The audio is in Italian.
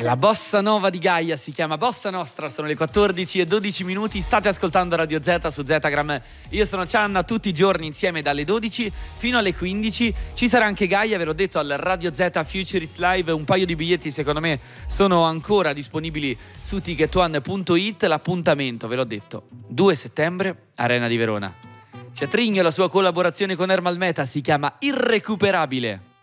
La bossa nova di Gaia si chiama Bossa Nostra, sono le 14:12, state ascoltando Radio Z su Zetagram. Io sono Cianna, tutti i giorni insieme dalle 12 fino alle 15. Ci sarà anche Gaia, ve l'ho detto, al Radio Z Futurist Live. Un paio di biglietti secondo me sono ancora disponibili su ticketone.it. L'appuntamento, ve l'ho detto, 2 settembre, Arena di Verona. C'è Trigno, la sua collaborazione con Ermal Meta si chiama Irrecuperabile.